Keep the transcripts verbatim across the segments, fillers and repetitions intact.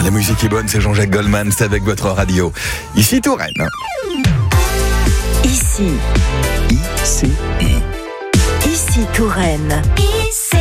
La musique est bonne, c'est Jean-Jacques Goldman, c'est avec votre radio. Ici Touraine. Ici. Ici. Ici Touraine. Ici.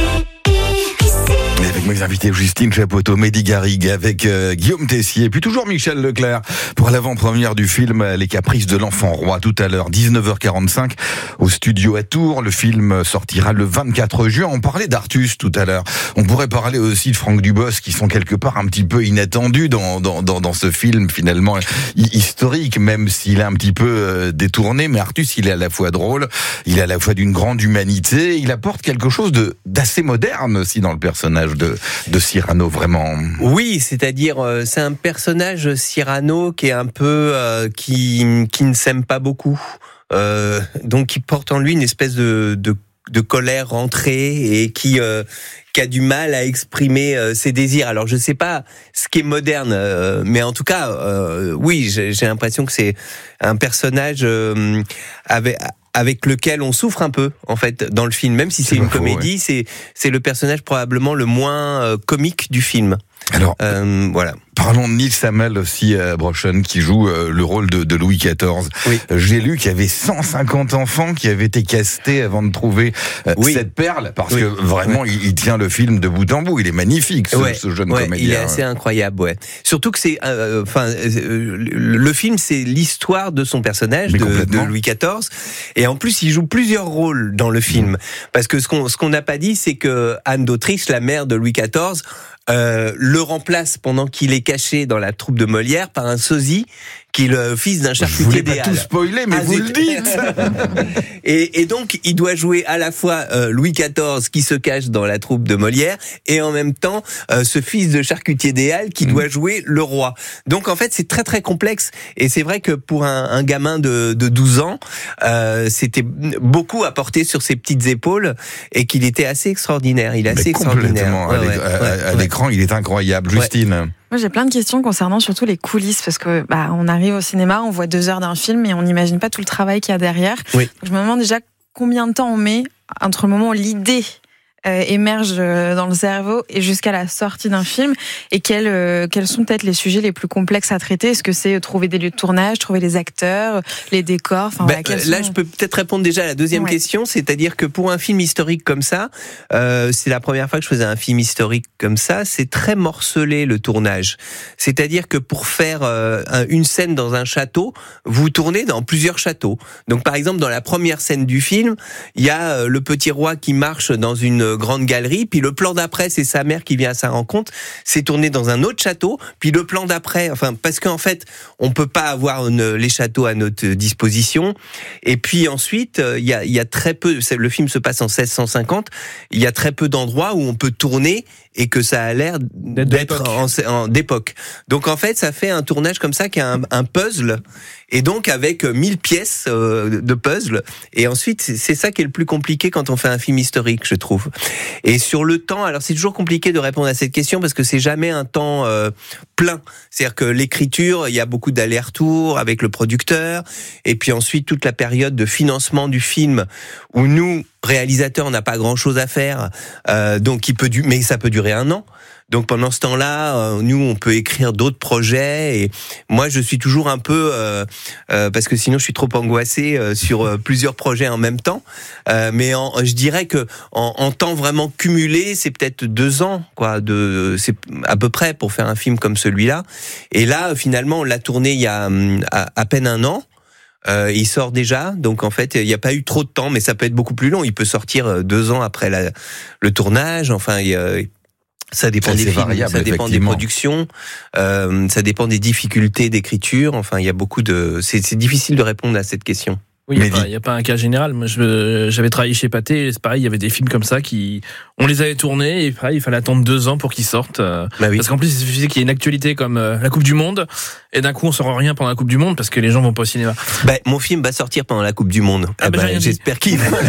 Et avec mes invités Justine Chapoteau, Mehdi Garrigue, avec euh, Guillaume Tessier, et puis toujours Michel Leclerc pour l'avant-première du film Les Caprices de l'Enfant Roi, tout à l'heure, dix-neuf heures quarante-cinq, au studio à Tours. Le film sortira le vingt-quatre juin. On parlait d'Artus tout à l'heure. On pourrait parler aussi de Franck Dubosc, qui sont quelque part un petit peu inattendus dans, dans, dans, dans ce film, finalement, historique, même s'il est un petit peu euh, détourné. Mais Artus, il est à la fois drôle, il est à la fois d'une grande humanité, il apporte quelque chose de, d'assez moderne aussi dans le personnage de, de Cyrano, vraiment. Oui, c'est-à-dire euh, c'est un personnage Cyrano qui est un peu euh, qui qui ne s'aime pas beaucoup, euh, donc qui porte en lui une espèce de de, de colère rentrée et qui euh, qui a du mal à exprimer euh, ses désirs. Alors je sais pas ce qui est moderne, euh, mais en tout cas, euh, oui, j'ai, j'ai l'impression que c'est un personnage euh, avec avec lequel on souffre un peu, en fait, dans le film. Même si c'est, c'est une faux, comédie, ouais. c'est, c'est le personnage probablement le moins euh, comique du film. Alors, euh, voilà. Parlons de Neil Samel aussi, euh, Brochen, qui joue euh, le rôle de, de Louis quatorze. Oui. Euh, j'ai lu qu'il y avait cent cinquante enfants qui avaient été castés avant de trouver euh, oui. cette perle, parce oui. que vraiment, oui. il, il tient le film de bout en bout. Il est magnifique, ce, ouais. ce jeune ouais, comédien. Il est assez incroyable, ouais. Surtout que c'est, enfin, euh, euh, le film, c'est l'histoire de son personnage, de, de Louis quatorze, et en plus, il joue plusieurs rôles dans le film, mmh. parce que ce qu'on ce qu'on n'a pas dit, c'est que Anne d'Autriche, la mère de Louis quatorze, Euh, le remplace pendant qu'il est caché dans la troupe de Molière par un sosie qui est le fils d'un charcutier des Halles. Je voulais pas tout spoiler, mais ah, vous le dites. et, et donc, il doit jouer à la fois euh, Louis quatorze qui se cache dans la troupe de Molière et en même temps euh, ce fils de charcutier des Halles qui mmh. doit jouer le roi. Donc en fait, c'est très très complexe et c'est vrai que pour un, un gamin de, de douze ans, euh, c'était beaucoup à porter sur ses petites épaules et qu'il était assez extraordinaire. Il est assez mais extraordinaire. À, ouais, à, ouais, à, à l'écran, il est incroyable. Ouais. Justine. Moi, j'ai plein de questions concernant surtout les coulisses, parce que bah, on arrive au cinéma, on voit deux heures d'un film et on n'imagine pas tout le travail qu'il y a derrière. Oui. Je me demande déjà combien de temps on met entre le moment où l'idée euh, émerge dans le cerveau et jusqu'à la sortie d'un film, et quels, euh, quels sont peut-être les sujets les plus complexes à traiter. Est-ce que c'est trouver des lieux de tournage, trouver les acteurs, les décors, enfin, ben, voilà, là sont... je peux peut-être répondre déjà à la deuxième ouais. question, c'est-à-dire que pour un film historique comme ça, euh, c'est la première fois que je faisais un film historique comme ça, c'est très morcelé le tournage, c'est-à-dire que pour faire euh, une scène dans un château, vous tournez dans plusieurs châteaux. Donc par exemple dans la première scène du film, il y a euh, le petit roi qui marche dans une grande galerie, puis le plan d'après c'est sa mère qui vient à sa rencontre, c'est tourné dans un autre château, puis le plan d'après, enfin parce qu'en fait on peut pas avoir une, les châteaux à notre disposition, et puis ensuite il y a, il y a très peu, le film se passe en seize cent cinquante, il y a très peu d'endroits où on peut tourner et que ça a l'air d'être en, en, d'époque. Donc en fait ça fait un tournage comme ça qui est un, un puzzle, et donc avec mille pièces euh, de puzzle, et ensuite c'est ça qui est le plus compliqué quand on fait un film historique, je trouve. Et sur le temps, alors c'est toujours compliqué de répondre à cette question parce que c'est jamais un temps euh, plein. C'est-à-dire que l'écriture, il y a beaucoup d'allers-retours avec le producteur, et puis ensuite toute la période de financement du film où nous, réalisateurs, on n'a pas grand-chose à faire, euh, donc il peut du... mais ça peut durer un an. Donc pendant ce temps-là, euh, nous on peut écrire d'autres projets, et moi je suis toujours un peu euh, euh, parce que sinon je suis trop angoissé euh, sur euh, plusieurs projets en même temps. Euh, mais en, je dirais que en, en temps vraiment cumulé, c'est peut-être deux ans, quoi. De, c'est à peu près pour faire un film comme celui-là. Et là, finalement, on l'a tourné il y a à, à peine un an. Euh, il sort déjà, donc en fait, il n'y a pas eu trop de temps, mais ça peut être beaucoup plus long. Il peut sortir deux ans après la, le tournage. Enfin, il y a, ça dépend ça, des films, variable, ça dépend des productions, euh, ça dépend des difficultés d'écriture. Enfin, il y a beaucoup de. C'est, c'est difficile de répondre à cette question. Oui, il n'y a, a pas un cas général. Moi, je, j'avais travaillé chez Pathé, c'est pareil, il y avait des films comme ça qui, on les avait tournés, et pareil, il fallait attendre deux ans pour qu'ils sortent. Bah oui. Parce qu'en plus, il suffisait qu'il y ait une actualité comme euh, la Coupe du Monde, et d'un coup, on saura rien pendant la Coupe du Monde parce que les gens vont pas au cinéma. Bah, mon film va sortir pendant la Coupe du Monde. Ah, bah, bah, j'espère qu'il va.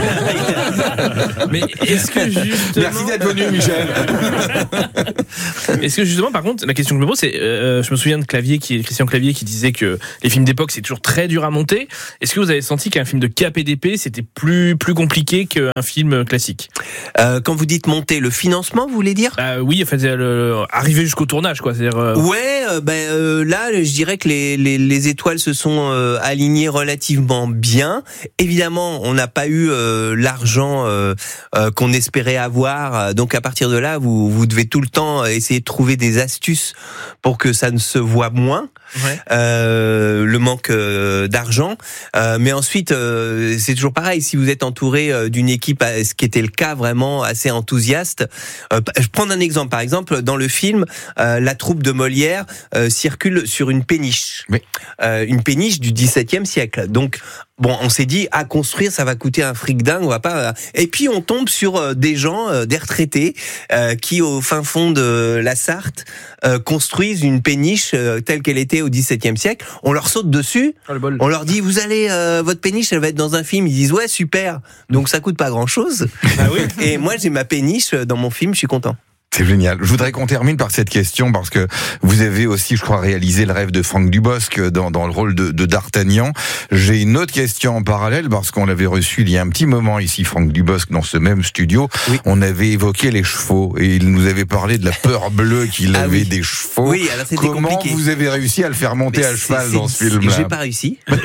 Mais est-ce que justement... Merci d'être venu, Michel. Est-ce que justement, par contre, la question que je me pose, c'est, euh, je me souviens de Clavier, qui, Christian Clavier, qui disait que les films d'époque, c'est toujours très dur à monter. Est-ce que vous avez senti classique, un film de K P D P, c'était plus plus compliqué qu'un film classique. Euh, quand vous dites monter, le financement, vous voulez dire? euh, Oui, en fait, le, arriver jusqu'au tournage, quoi. C'est-à-dire, euh... Ouais, euh, ben euh, là, je dirais que les, les, les étoiles se sont euh, alignées relativement bien. Évidemment, on n'a pas eu euh, l'argent euh, euh, qu'on espérait avoir. Donc à partir de là, vous vous devez tout le temps essayer de trouver des astuces pour que ça ne se voit moins. Ouais. Euh, le manque euh, d'argent, euh, mais ensuite euh, c'est toujours pareil. Si vous êtes entouré euh, d'une équipe, ce qui était le cas, vraiment assez enthousiaste. Euh, je prends un exemple. Par exemple, dans le film, euh, la troupe de Molière euh, circule sur une péniche, oui. euh, une péniche du dix-septième siècle. Donc bon, on s'est dit à construire, ça va coûter un fric dingue. On va pas. Et puis on tombe sur euh, des gens, euh, des retraités, euh, qui au fin fond de la Sarthe euh, construisent une péniche euh, telle qu'elle était au dix-septième siècle. On leur saute dessus. Oh, le bol. On leur dit vous allez euh, votre péniche, elle va être dans un film. Ils disent ouais super. Donc ça coûte pas grand chose. Ah oui. Et moi j'ai ma péniche dans mon film. Je suis content. C'est génial. Je voudrais qu'on termine par cette question parce que vous avez aussi, je crois, réalisé le rêve de Franck Dubosc dans, dans le rôle de, de D'Artagnan. J'ai une autre question en parallèle parce qu'on l'avait reçu il y a un petit moment ici, Franck Dubosc, dans ce même studio. Oui. On avait évoqué les chevaux et il nous avait parlé de la peur bleue qu'il ah avait oui. des chevaux. Oui, alors c'était Comment compliqué. vous avez réussi à le faire monter Mais à cheval dans ce film-là? J'ai pas réussi. euh,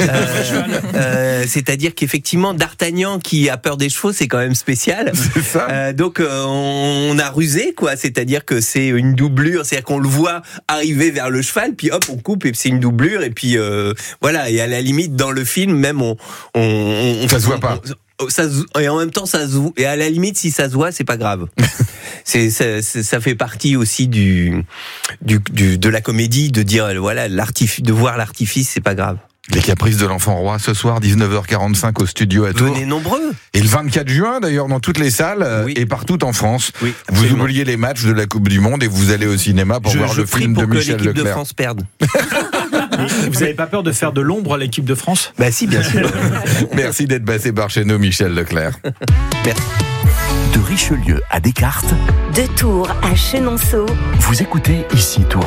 euh, c'est-à-dire qu'effectivement, D'Artagnan qui a peur des chevaux, c'est quand même spécial. C'est ça. Euh, donc euh, on a rusé, quoi. C'est-à-dire que c'est une doublure, c'est-à-dire qu'on le voit arriver vers le cheval, puis hop, on coupe et c'est une doublure, et puis euh, voilà. Et à la limite, dans le film, même on, on, on ça se voit pas. On, ça, et en même temps, ça se voit. Et à la limite, si ça se voit, c'est pas grave. c'est, ça, ça fait partie aussi du, du, du de la comédie, de dire voilà, l'artifice, de voir l'artifice, c'est pas grave. Les Caprices de l'Enfant Roi, ce soir, dix-neuf heures quarante-cinq au studio à Tours. Venez nombreux. Et le vingt-quatre juin, d'ailleurs, dans toutes les salles oui. et partout en France. Oui, vous oubliez les matchs de la Coupe du Monde et vous allez au cinéma pour je, voir je le film de Michel Leclerc. Je prie pour que l'équipe de France perde. Vous n'avez pas peur de faire de l'ombre à l'équipe de France? Bah si, bien sûr. Merci d'être passé par chez nous, Michel Leclerc. Merci. De Richelieu à Descartes. De Tours à Chenonceau. Vous écoutez Ici Tours.